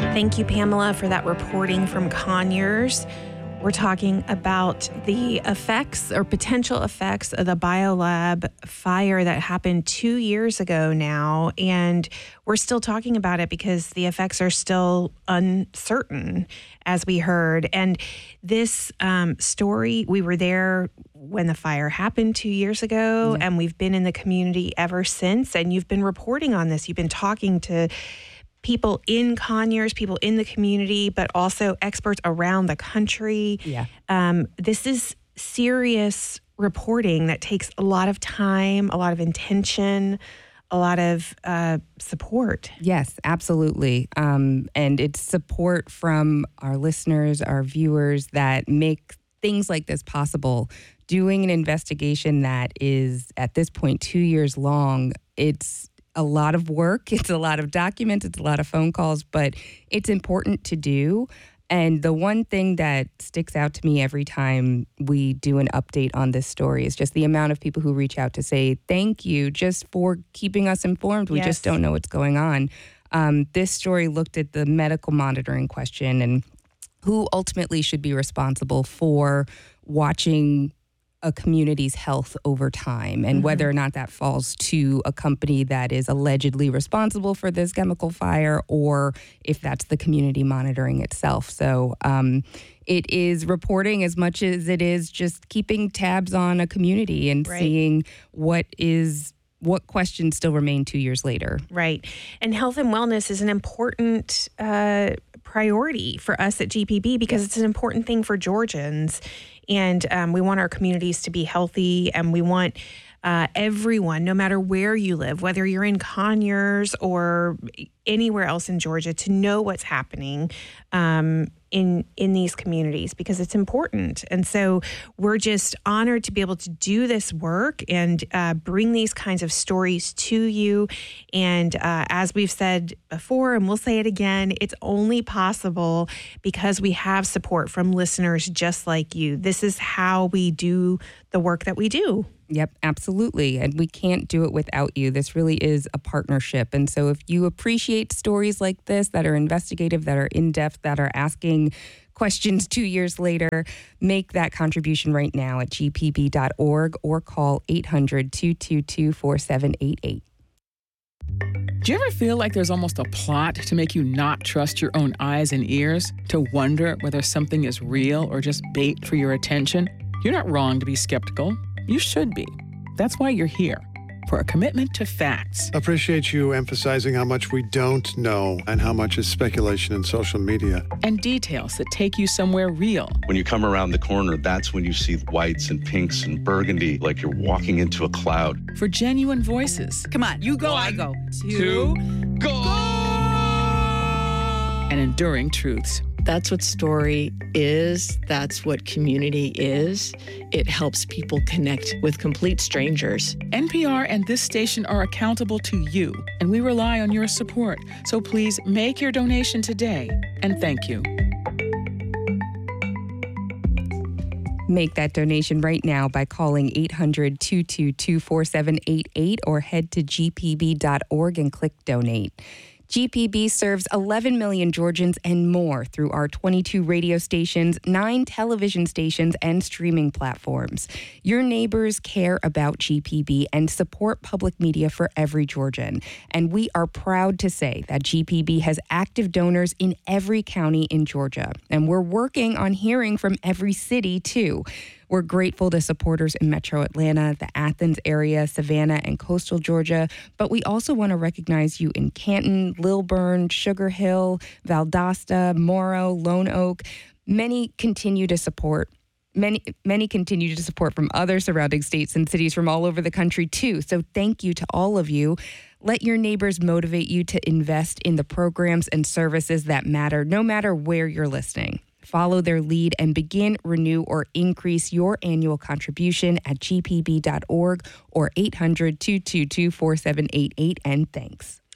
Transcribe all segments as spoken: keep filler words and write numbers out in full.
Thank you, Pamela, for that reporting from Conyers. We're talking about the effects or potential effects of the BioLab fire that happened two years ago now. And we're still talking about it because the effects are still uncertain, as we heard. And this um, story, we were there when the fire happened two years ago, yeah. and we've been in the community ever since. And you've been reporting on this. You've been talking to people in Conyers, people in the community, but also experts around the country. Yeah. Um, this is serious reporting that takes a lot of time, a lot of intention, a lot of uh, support. Yes, absolutely. Um, and it's support from our listeners, our viewers that make things like this possible. Doing an investigation that is, at this point, two years long, it's a lot of work. It's a lot of documents. It's a lot of phone calls, but it's important to do. And the one thing that sticks out to me every time we do an update on this story is just the amount of people who reach out to say, thank you just for keeping us informed. We Yes. just don't know what's going on. Um, this story looked at the medical monitoring question and who ultimately should be responsible for watching a community's health over time, and mm-hmm. whether or not that falls to a company that is allegedly responsible for this chemical fire, or if that's the community monitoring itself. So um, it is reporting as much as it is just keeping tabs on a community and right. seeing what is what questions still remain two years later. Right. And health and wellness is an important uh, priority for us at G P B because yes. it's an important thing for Georgians. And um, we want our communities to be healthy, and we want uh, everyone, no matter where you live, whether you're in Conyers or anywhere else in Georgia, to know what's happening um, in in these communities because it's important. And so we're just honored to be able to do this work and uh, bring these kinds of stories to you. And uh, as we've said before, and we'll say it again, it's only possible because we have support from listeners just like you. This is how we do the work that we do. Yep, absolutely. And we can't do it without you. This really is a partnership. And so if you appreciate stories like this that are investigative, that are in-depth, that are asking questions two years later, make that contribution right now at G P B dot org or call eight hundred, two two two, four seven eight eight. Do you ever feel like there's almost a plot to make you not trust your own eyes and ears, to wonder whether something is real or just bait for your attention? You're not wrong to be skeptical. You should be. That's why you're here, for a commitment to facts. Appreciate you emphasizing how much we don't know and how much is speculation in social media. And details that take you somewhere real. When you come around the corner, that's when you see whites and pinks and burgundy, like you're walking into a cloud. For genuine voices. Come on, you go, One, I go. Two, go! And enduring truths. That's what story is. That's what community is. It helps people connect with complete strangers. N P R and this station are accountable to you, and we rely on your support. So please make your donation today, and thank you. Make that donation right now by calling eight hundred, two two two, four seven eight eight or head to G P B dot org and click donate. G P B serves eleven million Georgians and more through our twenty-two radio stations, nine television stations, and streaming platforms. Your neighbors care about G P B and support public media for every Georgian. And we are proud to say that G P B has active donors in every county in Georgia. And we're working on hearing from every city, too. We're grateful to supporters in Metro Atlanta, the Athens area, Savannah, and coastal Georgia, but we also want to recognize you in Canton, Lilburn, Sugar Hill, Valdosta, Morrow, Lone Oak. Many continue to support. Many, many continue to support from other surrounding states and cities from all over the country, too. So thank you to all of you. Let your neighbors motivate you to invest in the programs and services that matter, no matter where you're listening. Follow their lead and begin, renew, or increase your annual contribution at G P B dot org or eight hundred, two two two, four seven eight eight, and thanks.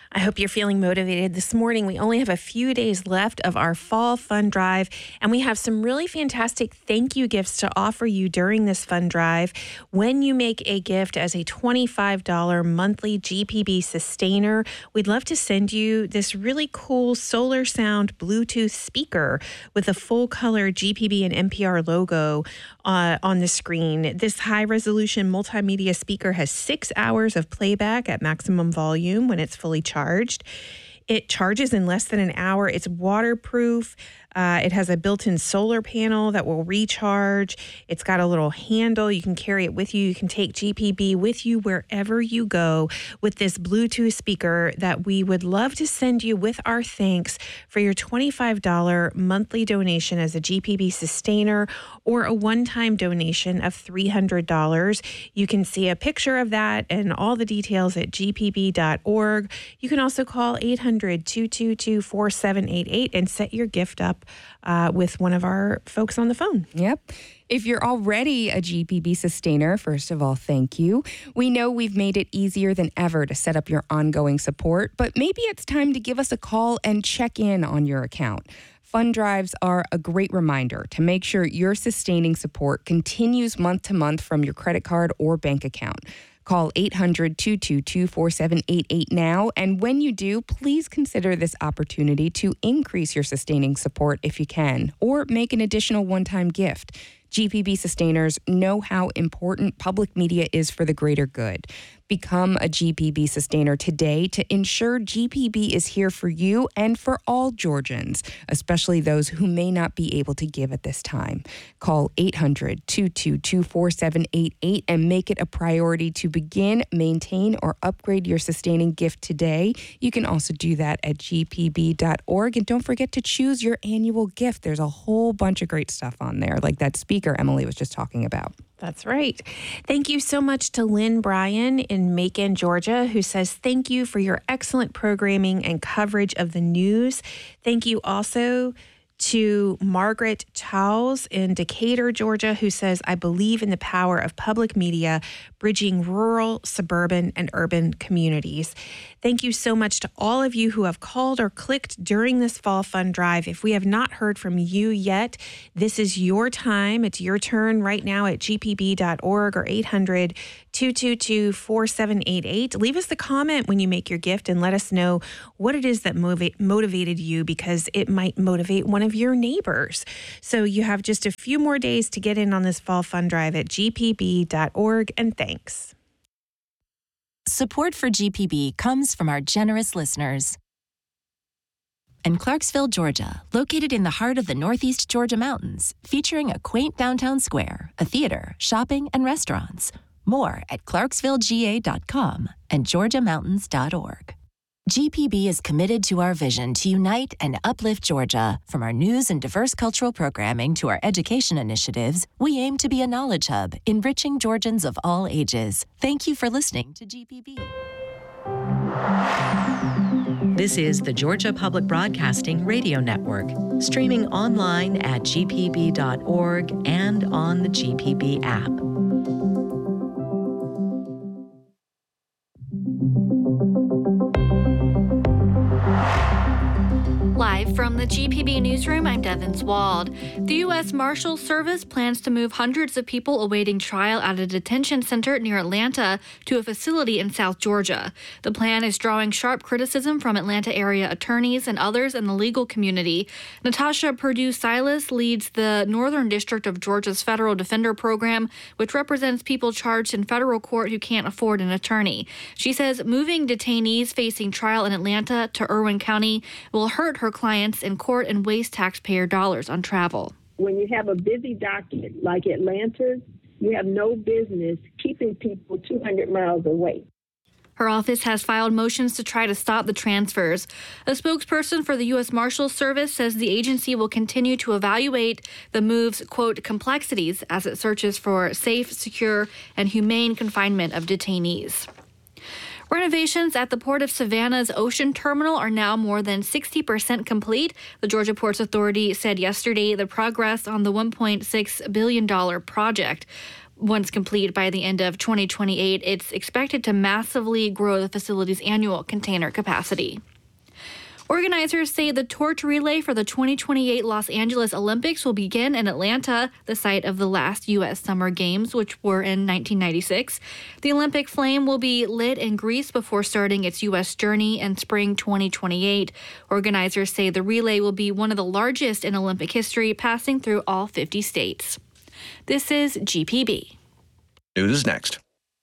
I hope you're feeling motivated this morning. We only have a few days left of our fall fund drive, and we have some really fantastic thank you gifts to offer you during this fund drive. When you make a gift as a twenty-five dollars monthly G P B sustainer, we'd love to send you this really cool Solar Sound Bluetooth speaker with a full color G P B and N P R logo uh, on the screen. This high resolution multimedia speaker has six hours of playback at maximum volume when it's fully charged. Charged. It charges in less than an hour. It's waterproof. Uh, it has a built-in solar panel that will recharge. It's got a little handle. You can carry it with you. You can take G P B with you wherever you go with this Bluetooth speaker that we would love to send you with our thanks for your twenty-five dollars monthly donation as a G P B sustainer or a one-time donation of three hundred dollars. You can see a picture of that and all the details at G P B dot org. You can also call eight hundred, two two two, four seven eight eight and set your gift up Uh, with one of our folks on the phone. Yep. If you're already a G P B sustainer, first of all, thank you. We know we've made it easier than ever to set up your ongoing support, but maybe it's time to give us a call and check in on your account. Fund drives are a great reminder to make sure your sustaining support continues month to month from your credit card or bank account. Call eight hundred, two two two, four seven eight eight now, and when you do, please consider this opportunity to increase your sustaining support if you can, or make an additional one-time gift. G P B sustainers know how important public media is for the greater good. Become a G P B sustainer today to ensure G P B is here for you and for all Georgians, especially those who may not be able to give at this time. Call eight hundred, two two two, four seven eight eight and make it a priority to begin, maintain, or upgrade your sustaining gift today. You can also do that at G P B dot org. And don't forget to choose your annual gift. There's a whole bunch of great stuff on there, like that speaker Emily was just talking about. That's right. Thank you so much to Lynn Bryan in Macon, Georgia, who says, thank you for your excellent programming and coverage of the news. Thank you also to Margaret Towles in Decatur, Georgia, who says, I believe in the power of public media bridging rural, suburban, and urban communities. Thank you so much to all of you who have called or clicked during this fall fund drive. If we have not heard from you yet, this is your time. It's your turn right now at G P B dot org or eight hundred, two two two, four seven eight eight. Leave us the comment when you make your gift and let us know what it is that motiva- motivated you, because it might motivate one of your neighbors. So you have just a few more days to get in on this fall fund drive at G P B dot org, and thanks. Support for G P B comes from our generous listeners. In Clarksville, Georgia, located in the heart of the Northeast Georgia mountains, featuring a quaint downtown square, a theater, shopping, and restaurants. More at clarksville g a dot com and georgia mountains dot org. G P B is committed to our vision to unite and uplift Georgia. From our news and diverse cultural programming to our education initiatives, we aim to be a knowledge hub, enriching Georgians of all ages. Thank you for listening to G P B. This is the Georgia Public Broadcasting Radio Network, streaming online at G P B dot org and on the G P B app. Live from the G P B Newsroom, I'm Devin Wald. The U S Marshals Service plans to move hundreds of people awaiting trial at a detention center near Atlanta to a facility in South Georgia. The plan is drawing sharp criticism from Atlanta area attorneys and others in the legal community. Natasha Purdue-Silas leads the Northern District of Georgia's Federal Defender Program, which represents people charged in federal court who can't afford an attorney. She says moving detainees facing trial in Atlanta to Irwin County will hurt her clients in court and waste taxpayer dollars on travel. When you have a busy docket like Atlanta, you have no business keeping people two hundred miles away. Her office has filed motions to try to stop the transfers. A spokesperson for the U S Marshals Service says the agency will continue to evaluate the move's, quote, complexities as it searches for safe, secure, and humane confinement of detainees. Renovations at the Port of Savannah's Ocean Terminal are now more than sixty percent complete. The Georgia Ports Authority said yesterday the progress on the one point six billion dollars project. Once complete by the end of twenty twenty-eight, it's expected to massively grow the facility's annual container capacity. Organizers say the torch relay for the twenty twenty-eight Los Angeles Olympics will begin in Atlanta, the site of the last U S Summer Games, which were in nineteen ninety-six. The Olympic flame will be lit in Greece before starting its U S journey in spring twenty twenty-eight. Organizers say the relay will be one of the largest in Olympic history, passing through all fifty states. This is G P B. News is next.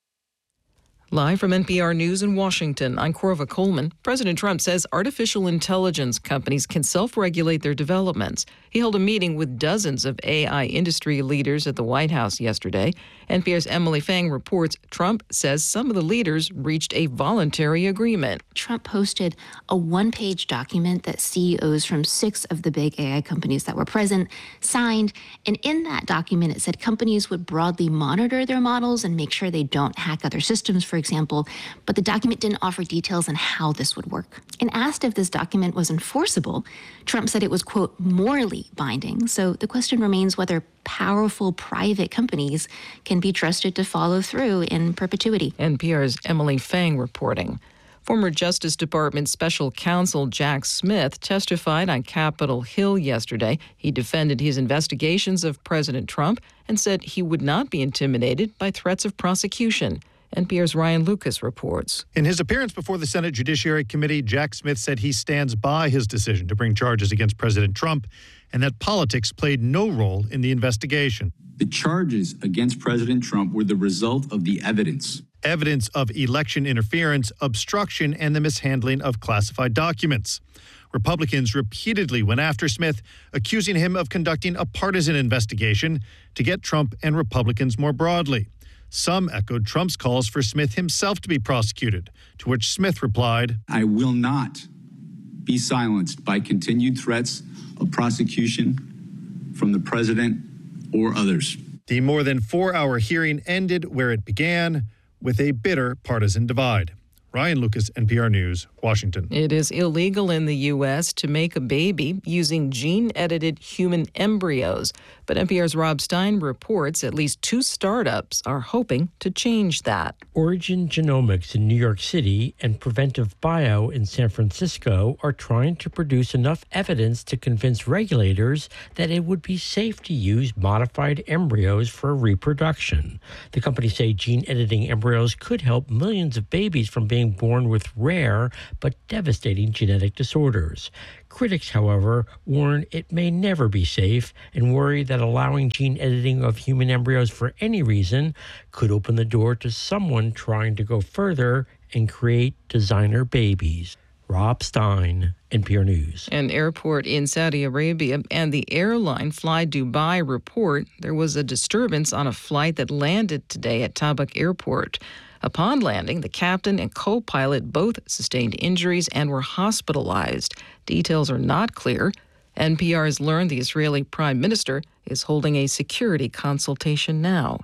Live from N P R News in Washington, I'm Corva Coleman. President Trump says artificial intelligence companies can self-regulate their developments. He held a meeting with dozens of A I industry leaders at the White House yesterday. N P R's Emily Fang reports Trump says some of the leaders reached a voluntary agreement. Trump posted a one-page document that C E Os from six of the big A I companies that were present signed. And in that document, it said companies would broadly monitor their models and make sure they don't hack other systems, for example. But the document didn't offer details on how this would work. And asked if this document was enforceable, Trump said it was, quote, morally binding. So the question remains whether powerful private companies can be trusted to follow through in perpetuity. N P R's Emily Fang reporting. Former Justice Department Special Counsel Jack Smith testified on Capitol Hill yesterday. He defended his investigations of President Trump and said he would not be intimidated by threats of prosecution. N P R's Ryan Lucas reports. In his appearance before the Senate Judiciary Committee, Jack Smith said he stands by his decision to bring charges against President Trump and that politics played no role in the investigation. The charges against President Trump were the result of the evidence. Evidence of election interference, obstruction, and the mishandling of classified documents. Republicans repeatedly went after Smith, accusing him of conducting a partisan investigation to get Trump and Republicans more broadly. Some echoed Trump's calls for Smith himself to be prosecuted, to which Smith replied, I will not be silenced by continued threats of prosecution from the president or others. The more than four-hour hearing ended where it began, with a bitter partisan divide. Ryan Lucas, N P R News, Washington. It is illegal in the U S to make a baby using gene-edited human embryos. But N P R's Rob Stein reports at least two startups are hoping to change that. Origin Genomics in New York City and Preventive Bio in San Francisco are trying to produce enough evidence to convince regulators that it would be safe to use modified embryos for reproduction. The companies say gene-editing embryos could help millions of babies from being born with rare but devastating genetic disorders. Critics, however, warn it may never be safe and worry that allowing gene editing of human embryos for any reason could open the door to someone trying to go further and create designer babies. Rob Stein, N P R News. An airport in Saudi Arabia and the airline Fly Dubai report there was a disturbance on a flight that landed today at Tabuk Airport. Upon landing, the captain and co-pilot both sustained injuries and were hospitalized. Details are not clear. N P R has learned the Israeli Prime Minister is holding a security consultation now.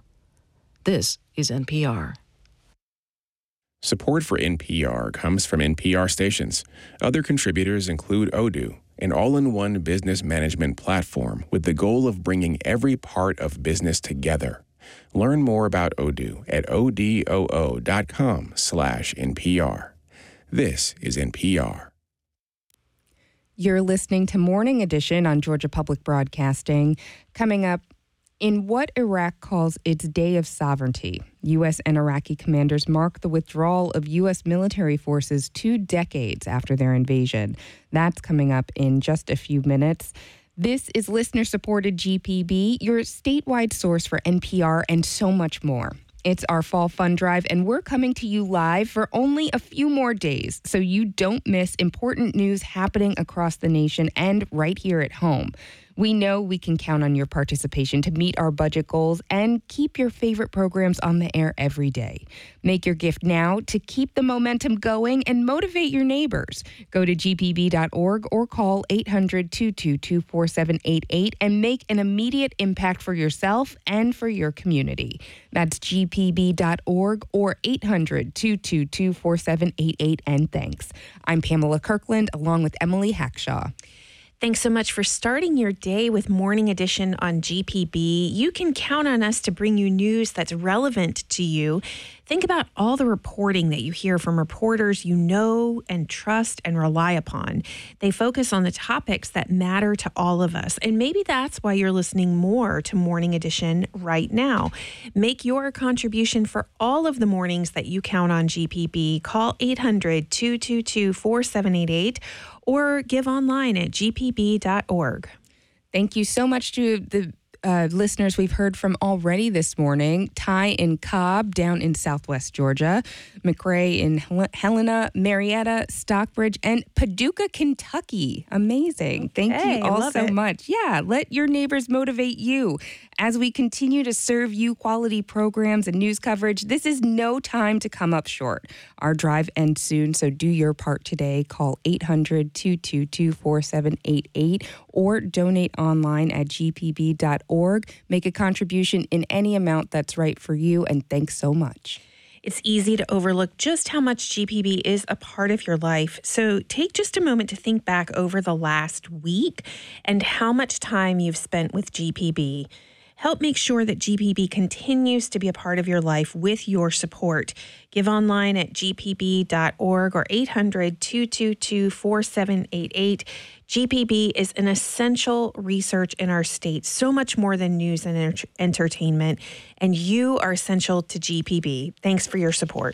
This is N P R. Support for N P R comes from N P R stations. Other contributors include Odoo, an all-in-one business management platform with the goal of bringing every part of business together. Learn more about Odoo at odoo.com slash NPR. This is N P R. You're listening to Morning Edition on Georgia Public Broadcasting. Coming up, in what Iraq calls its Day of Sovereignty, U S and Iraqi commanders mark the withdrawal of U S military forces two decades after their invasion. That's coming up in just a few minutes. This is listener-supported G P B, your statewide source for N P R and so much more. It's our fall fund drive, and we're coming to you live for only a few more days, so you don't miss important news happening across the nation and right here at home. We know we can count on your participation to meet our budget goals and keep your favorite programs on the air every day. Make your gift now to keep the momentum going and motivate your neighbors. Go to G P B dot org or call eight hundred, two two two, four seven eight eight and make an immediate impact for yourself and for your community. That's G P B dot org or eight hundred, two two two, four seven eight eight, and thanks. I'm Pamela Kirkland along with Emily Hackshaw. Thanks so much for starting your day with Morning Edition on G P B. You can count on us to bring you news that's relevant to you. Think about all the reporting that you hear from reporters you know and trust and rely upon. They focus on the topics that matter to all of us. And maybe that's why you're listening more to Morning Edition right now. Make your contribution for all of the mornings that you count on G P B. Call eight hundred, two two two, four seven eight eight or give online at g p b dot org. Thank you so much to the uh, listeners we've heard from already this morning. Ty in Cobb down in Southwest Georgia, McRae in Hel- Helena, Marietta, Stockbridge, and Paducah, Kentucky. Amazing. Thank Hey, you all love so it. much. Yeah, let your neighbors motivate you. As we continue to serve you quality programs and news coverage, this is no time to come up short. Our drive ends soon, so do your part today. Call eight hundred, two two two, four seven eight eight or donate online at g p b dot org. Make a contribution in any amount that's right for you, and thanks so much. It's easy to overlook just how much G P B is a part of your life. So take just a moment to think back over the last week and how much time you've spent with G P B. Help make sure that G P B continues to be a part of your life with your support. Give online at g p b dot org or eight hundred, two two two, four seven eight eight. G P B is an essential research in our state, so much more than news and enter- entertainment, and you are essential to G P B. Thanks for your support.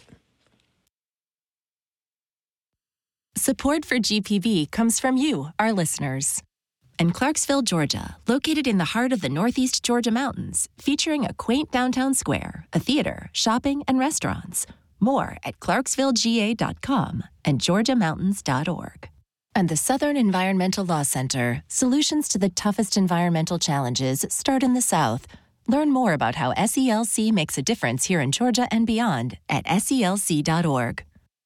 Support for G P B comes from you, our listeners. And Clarksville, Georgia, located in the heart of the Northeast Georgia mountains, featuring a quaint downtown square, a theater, shopping, and restaurants. More at clarksville g a dot com and georgia mountains dot org. And the Southern Environmental Law Center, solutions to the toughest environmental challenges start in the South. Learn more about how S E L C makes a difference here in Georgia and beyond at S E L C dot org.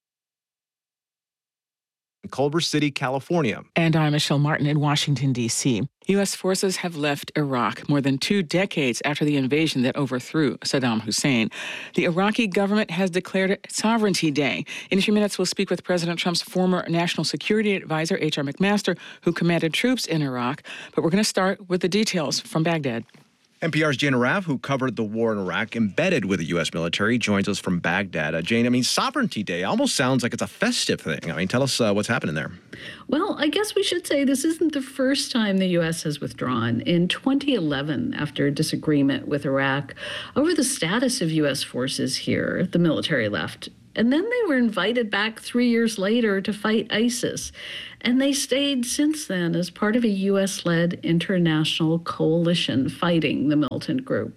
Culver City, California. And I'm Michelle Martin in Washington, D C U S forces have left Iraq more than two decades after the invasion that overthrew Saddam Hussein. The Iraqi government has declared it Sovereignty Day. In a few minutes, we'll speak with President Trump's former National Security Advisor, H R McMaster, who commanded troops in Iraq. But we're going to start with the details from Baghdad. N P R's Jane Araf, who covered the war in Iraq, embedded with the U S military, joins us from Baghdad. Uh, Jane, I mean, Sovereignty Day almost sounds like it's a festive thing. I mean, tell us uh, what's happening there. Well, I guess we should say this isn't the first time the U S has withdrawn. In twenty eleven, after a disagreement with Iraq over the status of U S forces here, the military left. And then they were invited back three years later to fight ISIS. And they stayed since then as part of a U S-led international coalition fighting the militant group.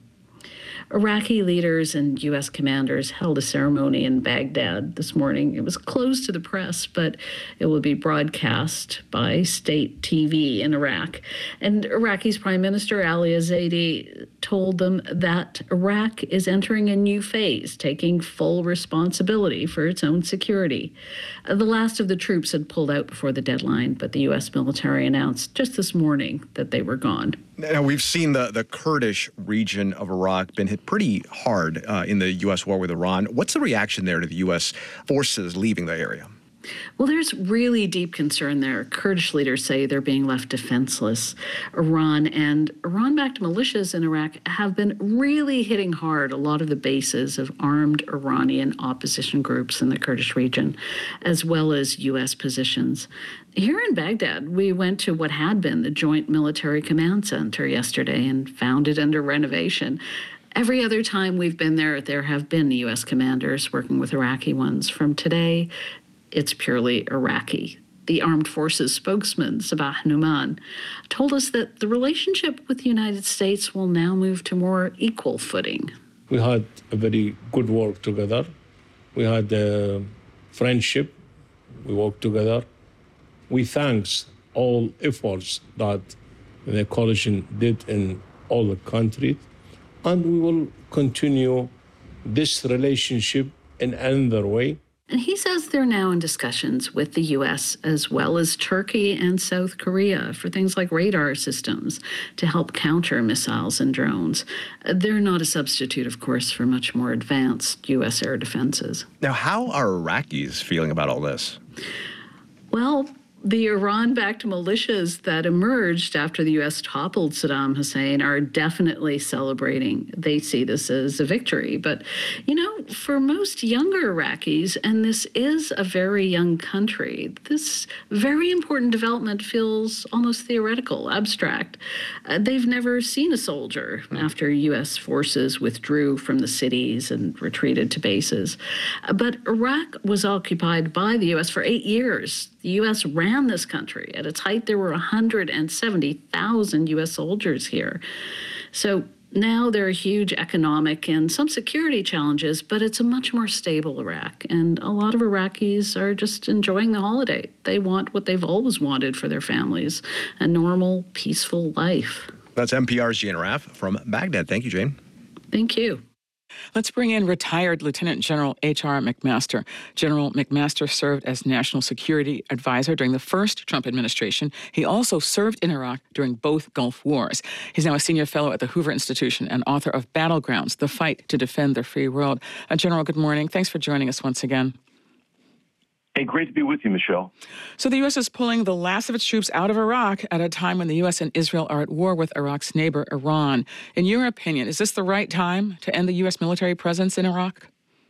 Iraqi leaders and U S commanders held a ceremony in Baghdad this morning. It was closed to the press, but it will be broadcast by state T V in Iraq. And Iraqi's Prime Minister Ali Zaidi told them that Iraq is entering a new phase, taking full responsibility for its own security. Uh, the last of the troops had pulled out before the deadline, but the U S military announced just this morning that they were gone. Now, we've seen the, the Kurdish region of Iraq been hit pretty hard uh, in the U S war with Iran. What's the reaction there to the U S forces leaving the area? Well, there's really deep concern there. Kurdish leaders say they're being left defenseless. Iran and Iran-backed militias in Iraq have been really hitting hard a lot of the bases of armed Iranian opposition groups in the Kurdish region, as well as U S positions. Here in Baghdad, we went to what had been the Joint Military Command Center yesterday and found it under renovation. Every other time we've been there, there have been U S commanders working with Iraqi ones. From today, it's purely Iraqi. The Armed Forces spokesman, Sabah Numan, told us that the relationship with the United States will now move to more equal footing. We had a very good work together. We had a friendship. We worked together. We thanks all efforts that the coalition did in all the countries, and we will continue this relationship in another way. And he says they're now in discussions with the U S as well as Turkey and South Korea for things like radar systems to help counter missiles and drones. They're not a substitute, of course, for much more advanced U S air defenses. Now, how are Iraqis feeling about all this? Well, the Iran-backed militias that emerged after the U S toppled Saddam Hussein are definitely celebrating. They see this as a victory. But, you know, for most younger Iraqis, and this is a very young country, this very important development feels almost theoretical, abstract. Uh, they've never seen a soldier after U S forces withdrew from the cities and retreated to bases. Uh, but Iraq was occupied by the U S for eight years. The U S ran this country. At its height, there were one hundred seventy thousand U S soldiers here. So now there are huge economic and some security challenges, but it's a much more stable Iraq. And a lot of Iraqis are just enjoying the holiday. They want what they've always wanted for their families, a normal, peaceful life. That's N P R's Jane Arraf from Baghdad. Thank you, Jane. Thank you. Let's bring in retired Lieutenant General H R McMaster. General McMaster served as National Security Advisor during the first Trump administration. He also served in Iraq during both Gulf Wars. He's now a senior fellow at the Hoover Institution and author of Battlegrounds, The Fight to Defend the Free World. Uh, General, good morning. Thanks for joining us once again. Hey, great to be with you, Michelle. So the U S is pulling the last of its troops out of Iraq at a time when the U S and Israel are at war with Iraq's neighbor, Iran. In your opinion, is this the right time to end the U S military presence in Iraq?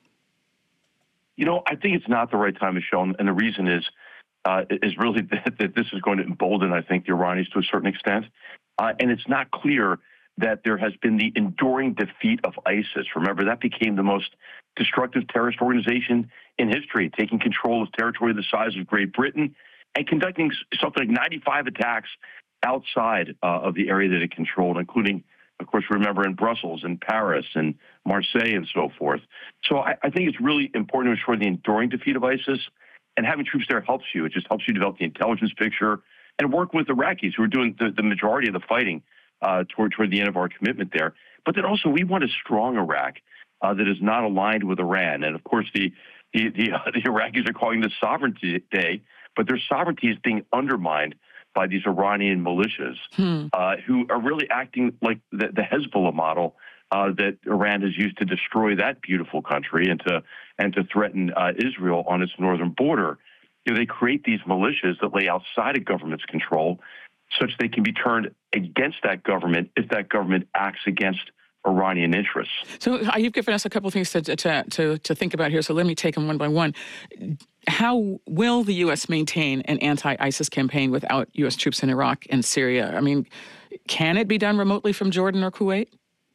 You know, I think it's not the right time, Michelle, and the reason is uh, is really that, that this is going to embolden, I think, the Iranians to a certain extent. Uh, and it's not clear that there has been the enduring defeat of ISIS. Remember, that became the most destructive terrorist organization in history, taking control of territory the size of Great Britain and conducting something like ninety-five attacks outside uh, of the area that it controlled, including, of course, remember, in Brussels and Paris and Marseille and so forth. So I, I think it's really important to ensure the enduring defeat of ISIS, and having troops there helps you. It just helps you develop the intelligence picture and work with Iraqis who are doing the, the majority of the fighting uh, toward, toward the end of our commitment there. But then also we want a strong Iraq uh, that is not aligned with Iran. And of course, the The, the, uh, the Iraqis are calling this Sovereignty Day, but their sovereignty is being undermined by these Iranian militias hmm. uh, who are really acting like the, the Hezbollah model uh, that Iran has used to destroy that beautiful country and to and to threaten uh, Israel on its northern border. You know, they create these militias that lay outside of government's control, such they can be turned against that government if that government acts against Iranian interests. So you've given us a couple of things to, to, to, to think about here, so let me take them one by one. How will the U S maintain an anti-ISIS campaign without U S troops in Iraq and Syria? I mean, can it be done remotely from Jordan or Kuwait?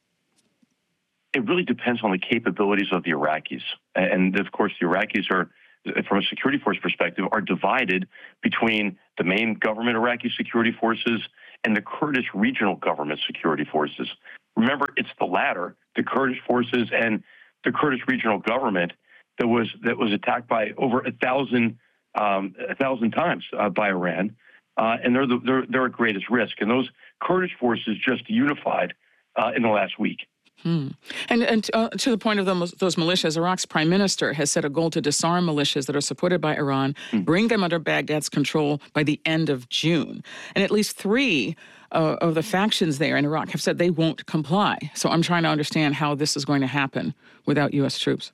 It really depends on the capabilities of the Iraqis. And of course, the Iraqis are, from a security force perspective, are divided between the main government Iraqi security forces and the Kurdish regional government security forces. Remember, it's the latter, the Kurdish forces and the Kurdish regional government, that was that was attacked by over a thousand um, a thousand times uh, by Iran, uh, and they're, the, they're they're at greatest risk. And those Kurdish forces just unified uh, in the last week. Hmm. And, and uh, to the point of them, those militias, Iraq's prime minister has set a goal to disarm militias that are supported by Iran, hmm. bring them under Baghdad's control by the end of June. And at least three uh, of the factions there in Iraq have said they won't comply. So I'm trying to understand how this is going to happen without U S troops.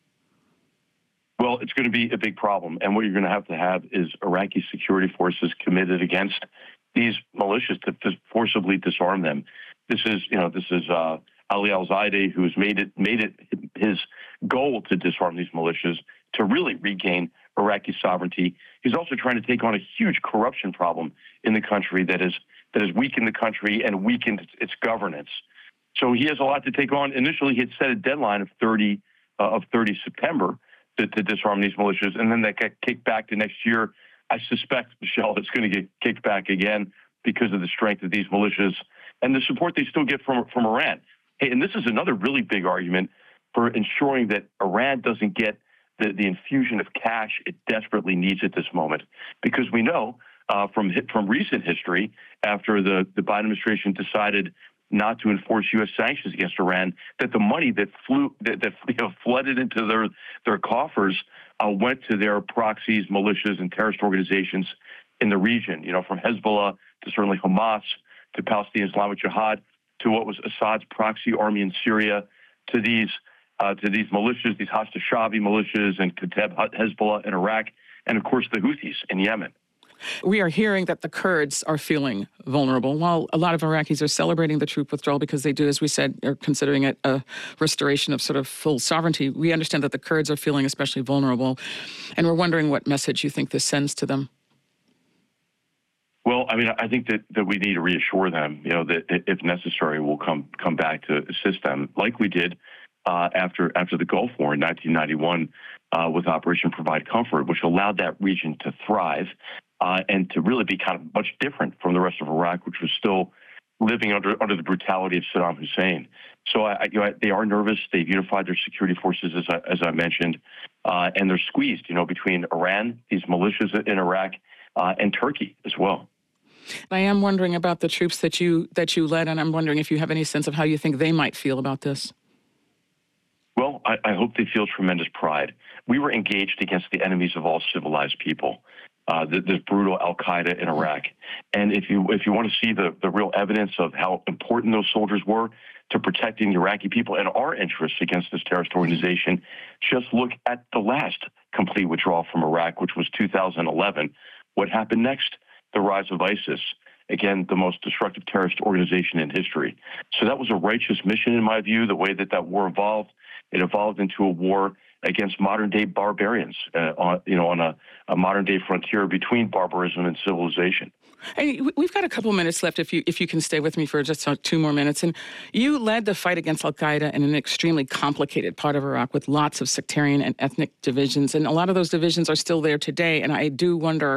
Well, it's going to be a big problem. And what you're going to have to have is Iraqi security forces committed against these militias to, to forcibly disarm them. This is, you know, this is uh, Ali al-Zaidi, who's made it made it his goal to disarm these militias, to really regain Iraqi sovereignty. He's also trying to take on a huge corruption problem in the country that is that has weakened the country and weakened its governance. So he has a lot to take on. Initially, he had set a deadline of thirty uh, of thirty September to, to disarm these militias, and then that got kicked back to next year. I suspect, Michelle, it's going to get kicked back again because of the strength of these militias and the support they still get from from Iran. Hey, and this is another really big argument for ensuring that Iran doesn't get the, the infusion of cash it desperately needs at this moment, because we know uh, from from recent history, after the, the Biden administration decided not to enforce U S sanctions against Iran, that the money that flew that, that you know, flooded into their their coffers uh, went to their proxies, militias, and terrorist organizations in the region. You know, from Hezbollah to certainly Hamas to Palestinian Islamic Jihad to what was Assad's proxy army in Syria, to these uh, to these militias, these Hashd al-Shaabi militias, and Kateb Hezbollah in Iraq, and of course the Houthis in Yemen. We are hearing that the Kurds are feeling vulnerable. While a lot of Iraqis are celebrating the troop withdrawal because they do, as we said, are considering it a restoration of sort of full sovereignty, we understand that the Kurds are feeling especially vulnerable. And we're wondering what message you think this sends to them. Well, I mean, I think that, that we need to reassure them, you know, that if necessary, we'll come come back to assist them, like we did uh, after after the Gulf War in nineteen ninety-one uh, with Operation Provide Comfort, which allowed that region to thrive uh, and to really be kind of much different from the rest of Iraq, which was still living under under the brutality of Saddam Hussein. So I, you know, they are nervous. They've unified their security forces, as I, as I mentioned, uh, and they're squeezed, you know, between Iran, these militias in Iraq, uh, and Turkey as well. I am wondering about the troops that you that you led, and I'm wondering if you have any sense of how you think they might feel about this. Well, I, I hope they feel tremendous pride. We were engaged against the enemies of all civilized people, uh, the, this brutal Al-Qaeda in Iraq. And if you if you want to see the, the real evidence of how important those soldiers were to protecting the Iraqi people and our interests against this terrorist organization, just look at the last complete withdrawal from Iraq, which was two thousand eleven. What happened next? The rise of ISIS, again, the most destructive terrorist organization in history. So that was a righteous mission, in my view, the way that that war evolved. It evolved into a war against modern-day barbarians, uh, on, you know, on a, a modern-day frontier between barbarism and civilization. And we've got a couple minutes left, if you if you can stay with me for just two more minutes. And you led the fight against Al-Qaeda in an extremely complicated part of Iraq with lots of sectarian and ethnic divisions. And a lot of those divisions are still there today. And I do wonder,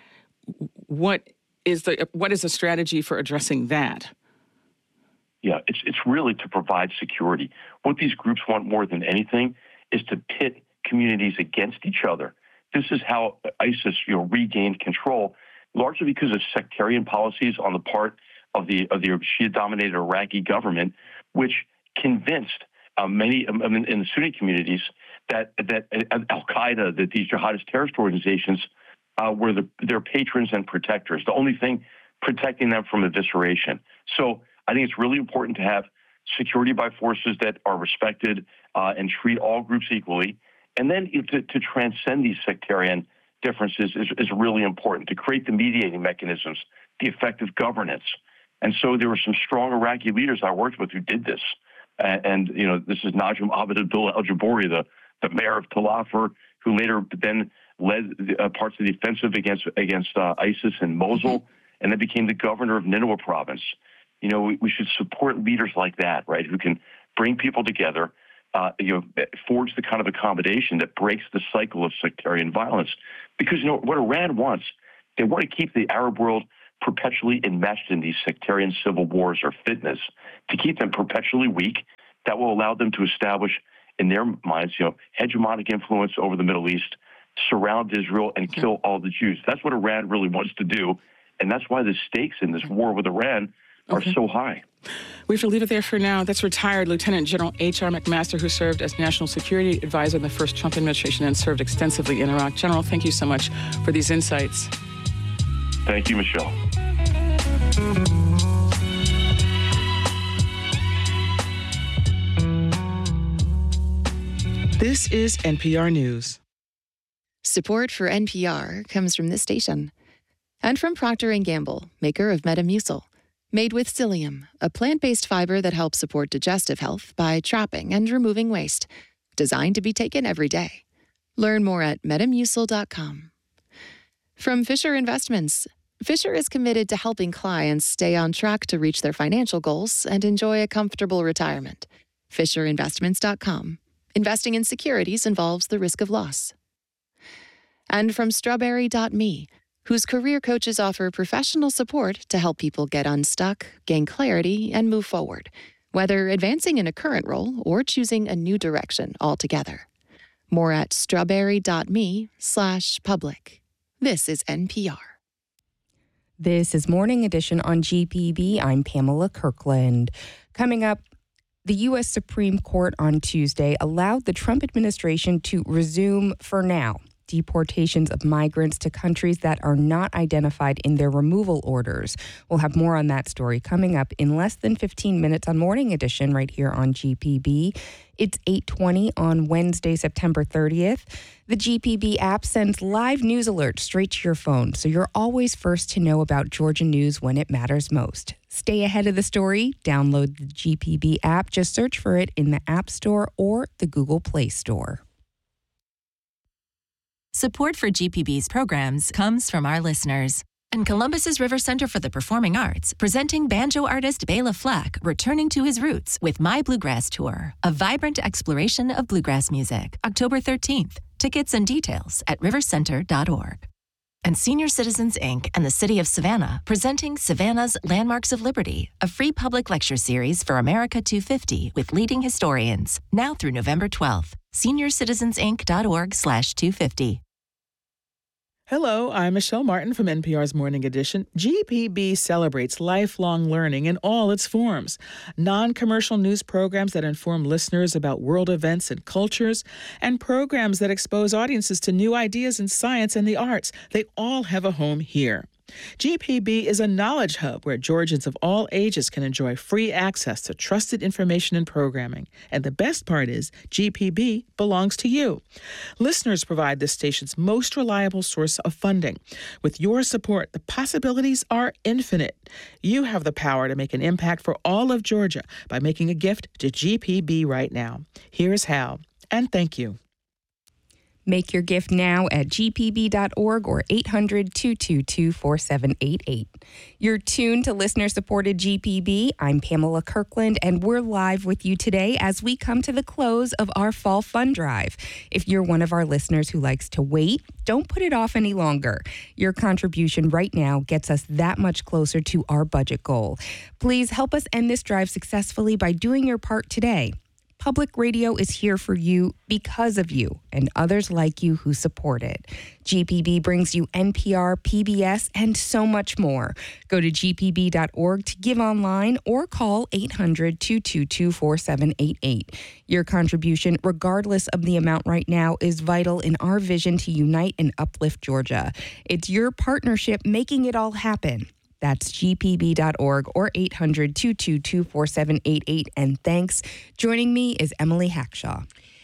What is the what is the strategy for addressing that? Yeah, it's it's really to provide security. What these groups want more than anything is to pit communities against each other. This is how ISIS, you know, regained control, largely because of sectarian policies on the part of the of the Shia-dominated Iraqi government, which convinced uh, many um, in the Sunni communities that that uh, Al-Qaeda, that these jihadist terrorist organizations, Uh, were the, their patrons and protectors, the only thing protecting them from evisceration. So I think it's really important to have security by forces that are respected uh, and treat all groups equally. And then to, to transcend these sectarian differences is, is really important, to create the mediating mechanisms, the effective governance. And so there were some strong Iraqi leaders I worked with who did this. And, and you know, this is Najm Abed Abdullah al-Jabouri, the, the mayor of Tel Afar, who later then led uh, parts of the offensive against against uh, ISIS in Mosul, mm-hmm. and then became the governor of Nineveh province. You know, we, we should support leaders like that, right, who can bring people together, uh, you know, forge the kind of accommodation that breaks the cycle of sectarian violence. Because, you know, what Iran wants, they want to keep the Arab world perpetually enmeshed in these sectarian civil wars or fitnas, to keep them perpetually weak. That will allow them to establish, in their minds, you know, hegemonic influence over the Middle East, surround Israel and kill all the Jews. That's what Iran really wants to do. And that's why the stakes in this war with Iran are okay. so high. We have to leave it there for now. That's retired Lieutenant General H R McMaster, who served as National Security Advisor in the first Trump administration and served extensively in Iraq. General, thank you so much for these insights. Thank you, Michelle. This is N P R News. Support for N P R comes from this station and from Procter and Gamble, maker of Metamucil, made with psyllium, a plant-based fiber that helps support digestive health by trapping and removing waste, designed to be taken every day. Learn more at metamucil dot com. From Fisher Investments, Fisher is committed to helping clients stay on track to reach their financial goals and enjoy a comfortable retirement. fisher investments dot com. Investing in securities involves the risk of loss. And from strawberry dot me, whose career coaches offer professional support to help people get unstuck, gain clarity, and move forward, whether advancing in a current role or choosing a new direction altogether. More at strawberry dot me slash public. This is N P R. This is Morning Edition on G P B. I'm Pamela Kirkland. Coming up, the U S Supreme Court on Tuesday allowed the Trump administration to resume, for now, deportations of migrants to countries that are not identified in their removal orders. We'll have more on that story coming up in less than fifteen minutes on Morning Edition right here on G P B. It's eight twenty on Wednesday, September thirtieth. The G P B app sends live news alerts straight to your phone, so you're always first to know about Georgia news when it matters most. Stay ahead of the story. Download the G P B app. Just search for it in the App Store or the Google Play Store. Support for G P B's programs comes from our listeners. And Columbus's River Center for the Performing Arts, presenting banjo artist Bela Fleck returning to his roots with My Bluegrass Tour, a vibrant exploration of bluegrass music, October thirteenth. Tickets and details at river center dot org. And Senior Citizens Incorporated and the City of Savannah, presenting Savannah's Landmarks of Liberty, a free public lecture series for America two fifty with leading historians, now through November twelfth. senior citizens inc dot org slash two fifty. Hello, I'm Michelle Martin from N P R's Morning Edition. G P B celebrates lifelong learning in all its forms. Non-commercial news programs that inform listeners about world events and cultures, and programs that expose audiences to new ideas in science and the arts. They all have a home here. G P B is a knowledge hub where Georgians of all ages can enjoy free access to trusted information and programming. And the best part is, G P B belongs to you. Listeners provide this station's most reliable source of funding. With your support, the possibilities are infinite. You have the power to make an impact for all of Georgia by making a gift to G P B right now. Here's how, and thank you. Make your gift now at g p b dot org or eight hundred, two two two, four seven eight eight. You're tuned to listener-supported G P B. I'm Pamela Kirkland, and we're live with you today as we come to the close of our Fall Fund Drive. If you're one of our listeners who likes to wait, don't put it off any longer. Your contribution right now gets us that much closer to our budget goal. Please help us end this drive successfully by doing your part today. Public radio is here for you because of you and others like you who support it. G P B brings you N P R, P B S, and so much more. Go to g p b dot org to give online or call eight hundred, two two two, four seven eight eight. Your contribution, regardless of the amount right now, is vital in our vision to unite and uplift Georgia. It's your partnership making it all happen. That's g p b dot org or eight hundred, two two two, four seven eight eight. And thanks. Joining me is Emily Hackshaw.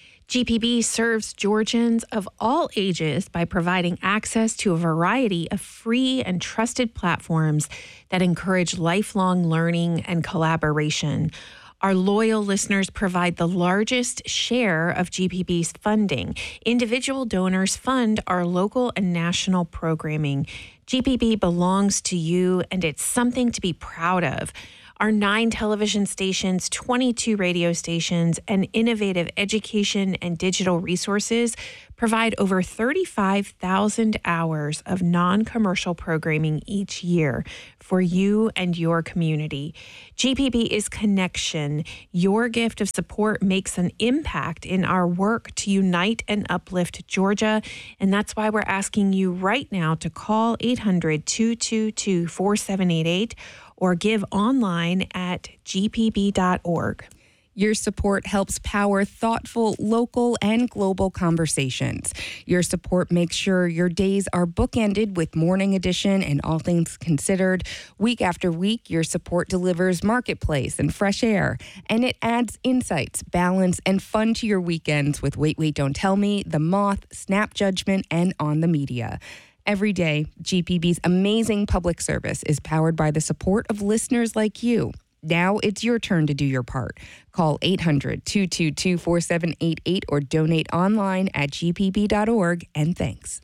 G P B serves Georgians of all ages by providing access to a variety of free and trusted platforms that encourage lifelong learning and collaboration. Our loyal listeners provide the largest share of G P B's funding. Individual donors fund our local and national programming. G P B belongs to you, and it's something to be proud of. Our nine television stations, twenty-two radio stations, and innovative education and digital resources provide over thirty-five thousand hours of non-commercial programming each year for you and your community. G P B is connection. Your gift of support makes an impact in our work to unite and uplift Georgia, and that's why we're asking you right now to call eight hundred, two two two, four seven eight eight or give online at g p b dot org. Your support helps power thoughtful, local, and global conversations. Your support makes sure your days are bookended with Morning Edition and All Things Considered. Week after week, your support delivers Marketplace and Fresh Air, and it adds insights, balance, and fun to your weekends with Wait, Wait, Don't Tell Me, The Moth, Snap Judgment, and On the Media. Every day, G P B's amazing public service is powered by the support of listeners like you. Now it's your turn to do your part. Call eight hundred, two two two, four seven eight eight or donate online at g p b dot org, and thanks.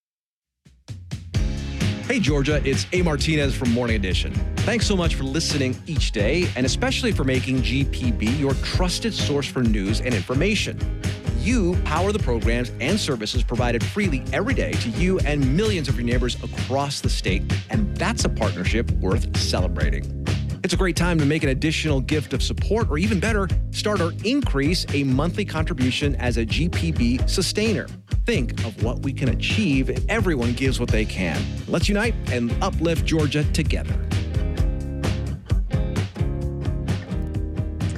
Hey, Georgia, it's A. Martinez from Morning Edition. Thanks so much for listening each day, and especially for making G P B your trusted source for news and information. You power the programs and services provided freely every day to you and millions of your neighbors across the state, and that's a partnership worth celebrating. It's a great time to make an additional gift of support, or even better, start or increase a monthly contribution as a G P B sustainer. Think of what we can achieve if everyone gives what they can. Let's unite and uplift Georgia together.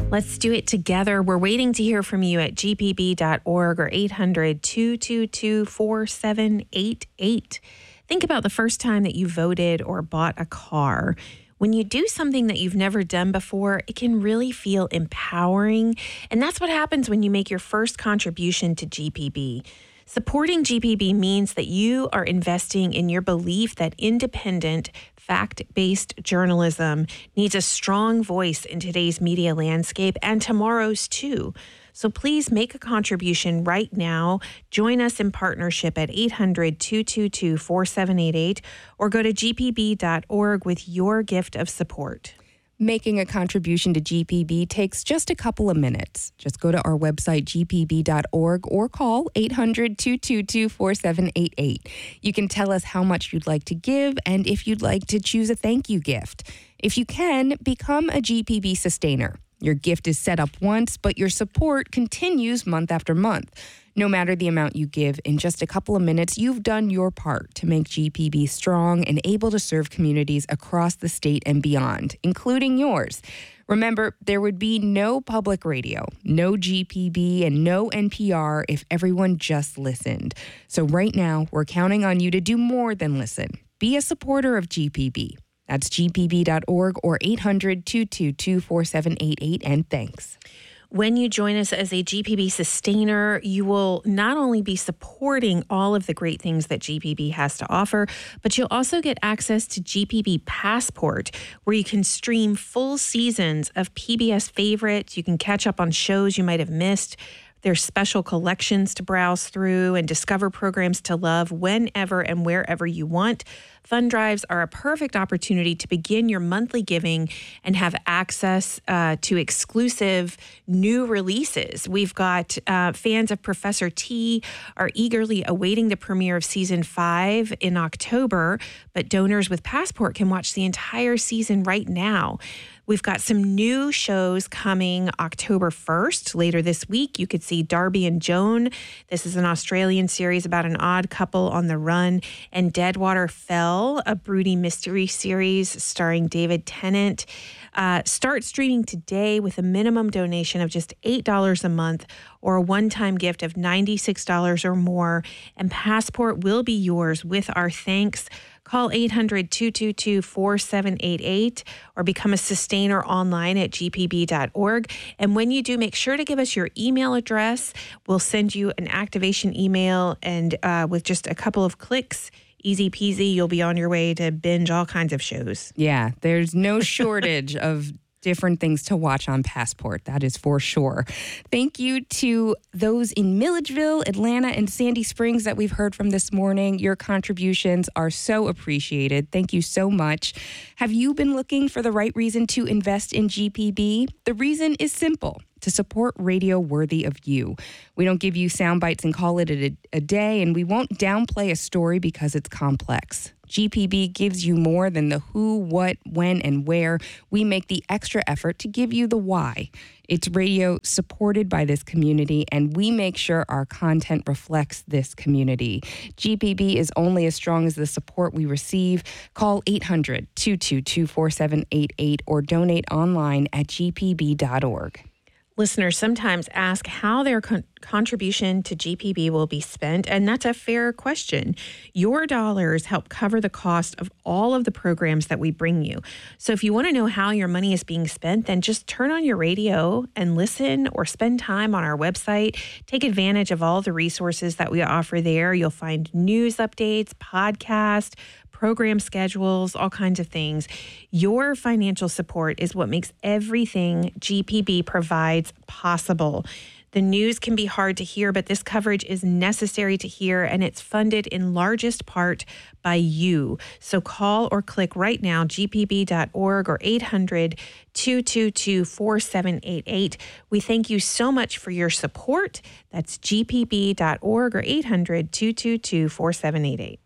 Let's do it together. We're waiting to hear from you at g p b dot org or eight hundred, two two two, four seven eight eight. Think about the first time that you voted or bought a car. When you do something that you've never done before, it can really feel empowering. And that's what happens when you make your first contribution to G P B. Supporting G P B means that you are investing in your belief that independent, fact-based journalism needs a strong voice in today's media landscape and tomorrow's too. So please make a contribution right now. Join us in partnership at eight hundred, two two two, four seven eight eight or go to g p b dot org with your gift of support. Making a contribution to G P B takes just a couple of minutes. Just go to our website, g p b dot org, or call eight hundred, two two two, four seven eight eight. You can tell us how much you'd like to give and if you'd like to choose a thank you gift. If you can, become a G P B sustainer. Your gift is set up once, but your support continues month after month. No matter the amount you give, in just a couple of minutes, you've done your part to make G P B strong and able to serve communities across the state and beyond, including yours. Remember, there would be no public radio, no G P B, and no N P R if everyone just listened. So right now, we're counting on you to do more than listen. Be a supporter of G P B. That's g p b dot org or eight hundred, two two two, four seven eight eight, and thanks. When you join us as a G P B sustainer, you will not only be supporting all of the great things that G P B has to offer, but you'll also get access to G P B Passport, where you can stream full seasons of P B S favorites. You can catch up on shows you might have missed. There's special collections to browse through and discover programs to love whenever and wherever you want. Fund drives are a perfect opportunity to begin your monthly giving and have access uh, to exclusive new releases. We've got uh, fans of Professor T are eagerly awaiting the premiere of season five in October, but donors with Passport can watch the entire season right now. We've got some new shows coming October first. Later this week, you could see Darby and Joan. This is an Australian series about an odd couple on the run. And Deadwater Fell, a broody mystery series starring David Tennant. Uh, start streaming today with a minimum donation of just eight dollars a month or a one-time gift of ninety-six dollars or more. And Passport will be yours with our thanks. Call eight hundred, two two two, four seven eight eight or become a sustainer online at g p b dot org. And when you do, make sure to give us your email address. We'll send you an activation email, and uh, with just a couple of clicks, easy peasy, you'll be on your way to binge all kinds of shows. Yeah, there's no shortage of different things to watch on Passport, that is for sure. Thank you to those in Milledgeville, Atlanta, and Sandy Springs that we've heard from this morning. Your contributions are so appreciated. Thank you so much. Have you been looking for the right reason to invest in G P B? The reason is simple: to support radio worthy of you. We don't give you sound bites and call it a, a day, and we won't downplay a story because it's complex. G P B gives you more than the who, what, when, and where. We make the extra effort to give you the why. It's radio supported by this community, and we make sure our content reflects this community. G P B is only as strong as the support we receive. Call eight hundred, two two two, four seven eight eight or donate online at g p b dot org. Listeners sometimes ask how their con- contribution to G P B will be spent, and that's a fair question. Your dollars help cover the cost of all of the programs that we bring you. So if you want to know how your money is being spent, then just turn on your radio and listen, or spend time on our website. Take advantage of all the resources that we offer there. You'll find news updates, podcasts, program schedules, all kinds of things. Your financial support is what makes everything G P B provides possible. The news can be hard to hear, but this coverage is necessary to hear, and it's funded in largest part by you. So call or click right now, g p b dot org or eight hundred, two two two, four seven eight eight. We thank you so much for your support. That's g p b dot org or eight hundred, two two two, four seven eight eight.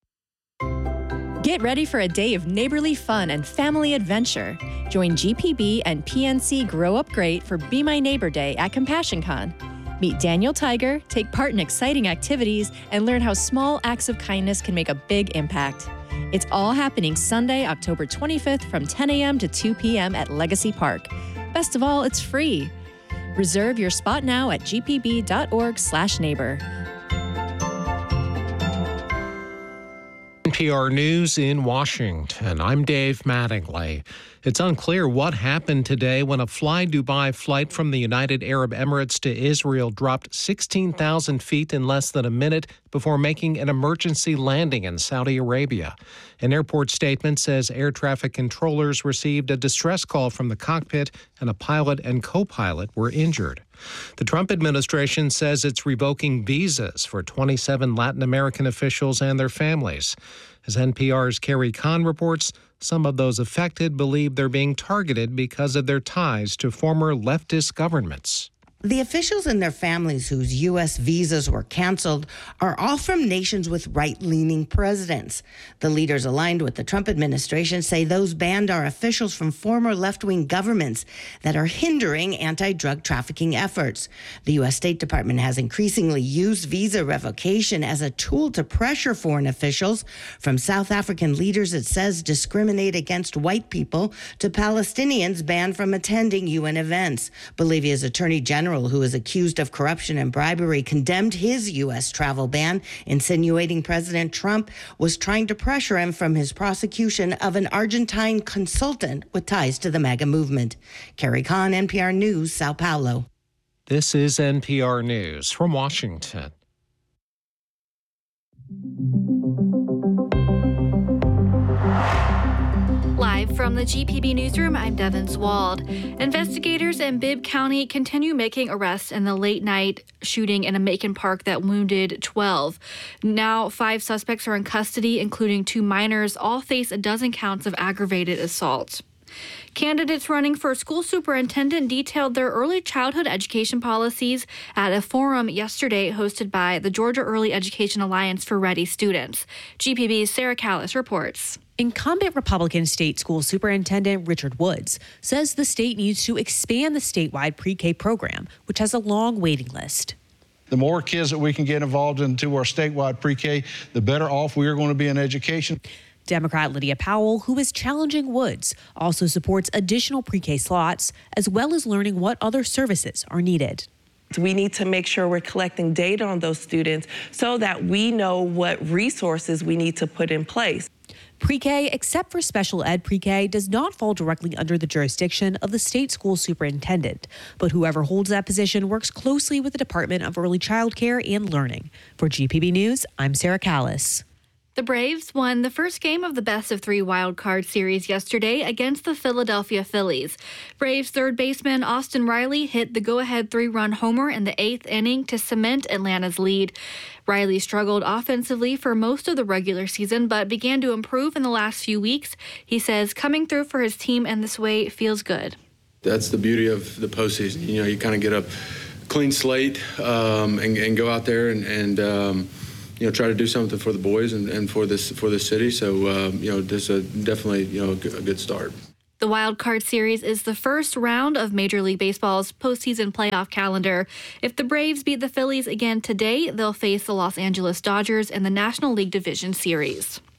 Get ready for a day of neighborly fun and family adventure. Join G P B and P N C Grow Up Great for Be My Neighbor Day at CompassionCon. Meet Daniel Tiger, take part in exciting activities, and learn how small acts of kindness can make a big impact. It's all happening Sunday, October twenty-fifth from ten a.m. to two p.m. at Legacy Park. Best of all, it's free. Reserve your spot now at gpb.org slash neighbor. N P R News in Washington. I'm Dave Mattingly. It's unclear what happened today when a Fly Dubai flight from the United Arab Emirates to Israel dropped sixteen thousand feet in less than a minute before making an emergency landing in Saudi Arabia. An airport statement says air traffic controllers received a distress call from the cockpit and a pilot and co-pilot were injured. The Trump administration says it's revoking visas for twenty-seven Latin American officials and their families. As N P R's Carrie Kahn reports, some of those affected believe they're being targeted because of their ties to former leftist governments. The officials and their families whose U S visas were canceled are all from nations with right-leaning presidents. The leaders aligned with the Trump administration say those banned are officials from former left-wing governments that are hindering anti-drug trafficking efforts. The U S State Department has increasingly used visa revocation as a tool to pressure foreign officials, from South African leaders it says discriminate against white people to Palestinians banned from attending U N events. Bolivia's Attorney General, who is accused of corruption and bribery, condemned his U S travel ban, insinuating President Trump was trying to pressure him from his prosecution of an Argentine consultant with ties to the MAGA movement. Carrie Kahn, N P R News, Sao Paulo. This is N P R News from Washington. Live from the G P B newsroom, I'm Devin Swald. Investigators in Bibb County continue making arrests in the late-night shooting in a Macon park that wounded twelve. Now, five suspects are in custody, including two minors. All face a dozen counts of aggravated assault. Candidates running for school superintendent detailed their early childhood education policies at a forum yesterday hosted by the Georgia Early Education Alliance for Ready Students. G P B's Sarah Callis reports. Incumbent Republican State School Superintendent Richard Woods says the state needs to expand the statewide pre-K program, which has a long waiting list. The more kids that we can get involved into our statewide pre-K, the better off we are going to be in education. Democrat Lydia Powell, who is challenging Woods, also supports additional pre-K slots, as well as learning what other services are needed. We need to make sure we're collecting data on those students so that we know what resources we need to put in place. Pre-K, except for special ed pre-K, does not fall directly under the jurisdiction of the state school superintendent, but whoever holds that position works closely with the Department of Early Child Care and Learning. For G P B News, I'm Sarah Callis. The Braves won the first game of the best of three wild card series yesterday against the Philadelphia Phillies. Braves third baseman Austin Riley hit the go-ahead three-run homer in the eighth inning to cement Atlanta's lead. Riley struggled offensively for most of the regular season, but began to improve in the last few weeks. He says coming through for his team in this way feels good. That's the beauty of the postseason. You know, you kind of get a clean slate um, and, and go out there and, and um, you know, try to do something for the boys and, and for this for this city. So, um, you know, this is definitely, you know, a good start. The Wild Card Series is the first round of Major League Baseball's postseason playoff calendar. If the Braves beat the Phillies again today, they'll face the Los Angeles Dodgers in the National League Division Series.